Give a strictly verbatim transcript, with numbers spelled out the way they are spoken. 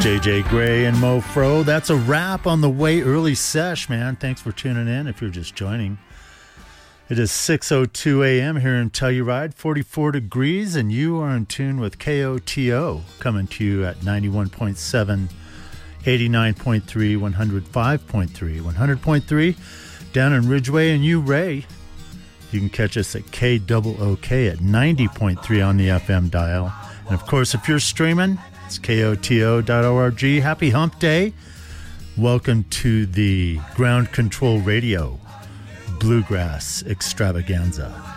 J J Gray and Mo Fro. That's a wrap on the way early sesh, man. Thanks for tuning in if you're just joining. It is six oh two a.m. here in Telluride, forty-four degrees, and you are in tune with K O T O, coming to you at ninety-one point seven, eighty-nine point three, one oh five point three, one hundred point three down in Ridgeway and U Ray. You can catch us at K O O K at ninety point three on the F M dial. And of course, if you're streaming, it's K O T O dot org. Happy Hump Day. Welcome to the Ground Control Radio Bluegrass Extravaganza.